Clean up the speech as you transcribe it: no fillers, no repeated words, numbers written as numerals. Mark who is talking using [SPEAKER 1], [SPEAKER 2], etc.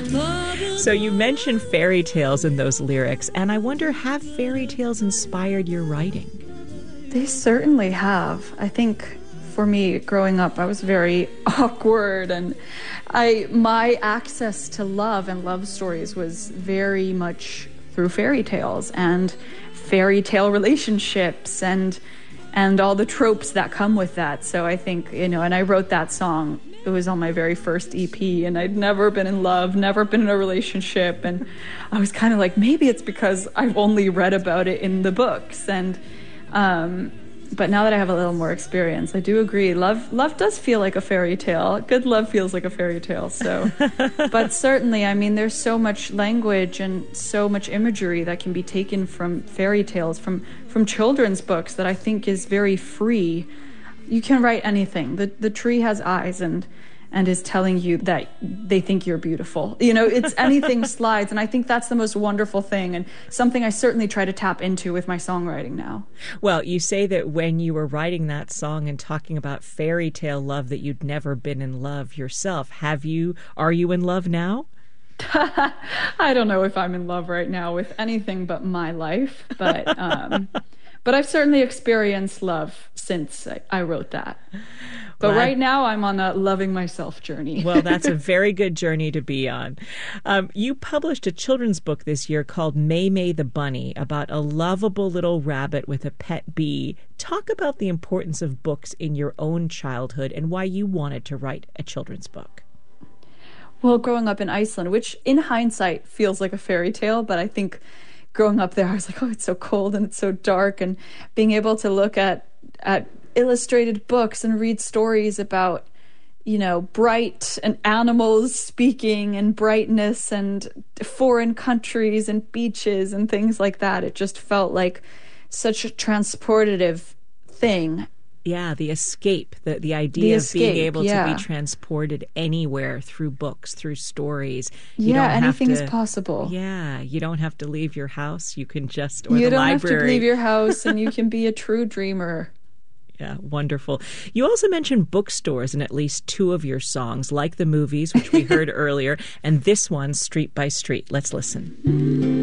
[SPEAKER 1] So you mentioned fairy tales in those lyrics, and I wonder, have fairy tales inspired your writing?
[SPEAKER 2] They certainly have. I think for me, growing up, I was very awkward, and my access to love and love stories was very much through fairy tales and fairy tale relationships and all the tropes that come with that. So I think, and I wrote that song. It was on my very first EP, and I'd never been in love, never been in a relationship, and I was kind of like, maybe it's because I've only read about it in the books. And but now that I have a little more experience, I do agree. Love does feel like a fairy tale. Good love feels like a fairy tale. So, but certainly, I mean, there's so much language and so much imagery that can be taken from fairy tales, from children's books, that I think is very free. You can write anything. The tree has eyes and is telling you that they think you're beautiful. It's anything slides. And I think that's the most wonderful thing, and something I certainly try to tap into with my songwriting now.
[SPEAKER 1] Well, you say that when you were writing that song and talking about fairy tale love, that you'd never been in love yourself. Are you in love now?
[SPEAKER 2] I don't know if I'm in love right now with anything but my life, but I've certainly experienced love since I wrote that. But right now, I'm on a loving myself journey.
[SPEAKER 1] Well, that's a very good journey to be on. You published a children's book this year called May May the Bunny, about a lovable little rabbit with a pet bee. Talk about the importance of books in your own childhood and why you wanted to write a children's book.
[SPEAKER 2] Well, growing up in Iceland, which in hindsight feels like a fairy tale, but I think growing up there, I was like, oh, it's so cold and it's so dark, and being able to look at illustrated books and read stories about, bright and animals speaking and brightness and foreign countries and beaches and things like that. It just felt like such a transportative thing.
[SPEAKER 1] Yeah, the escape, the idea of being able to be transported anywhere through books, through stories.
[SPEAKER 2] Anything is possible.
[SPEAKER 1] Yeah, you don't have to leave your house. You can just, or the library.
[SPEAKER 2] You don't have to leave your house, and you can be a true dreamer.
[SPEAKER 1] Yeah, wonderful. You also mentioned bookstores in at least two of your songs, like the movies, which we heard earlier, and this one, Street by Street. Let's listen.